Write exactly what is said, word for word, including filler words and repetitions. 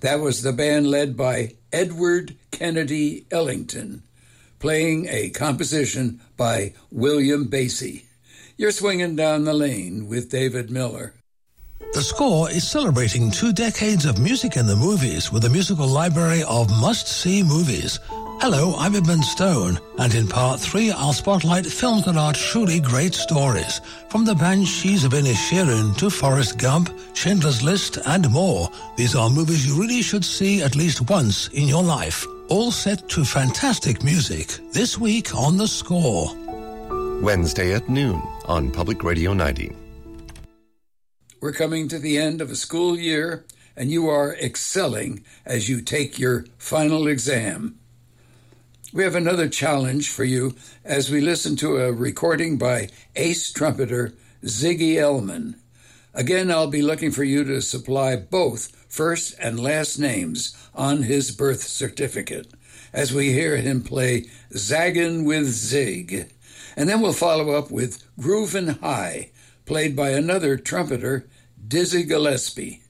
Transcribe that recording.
That was the band led by Edward Kennedy Ellington, playing a composition by William Basie. You're swinging down the lane with David Miller. The Score is celebrating two decades of music in the movies with a musical library of must-see movies. Hello, I'm Edmund Stone, and in part three I'll spotlight films that are truly great stories. From The Banshees of Inisherin to Forrest Gump, Schindler's List, and more. These are movies you really should see at least once in your life. All set to fantastic music. This week on The Score. Wednesday at noon on Public Radio ninety. We're coming to the end of a school year, and you are excelling as you take your final exam. We have another challenge for you as we listen to a recording by ace trumpeter Ziggy Elman. Again, I'll be looking for you to supply both first and last names on his birth certificate as we hear him play Zaggin' with Zig. And then we'll follow up with Groovin' High, played by another trumpeter, Dizzy Gillespie.